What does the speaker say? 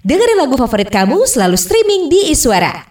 Dengerin lagu favorit kamu selalu streaming di Iswara.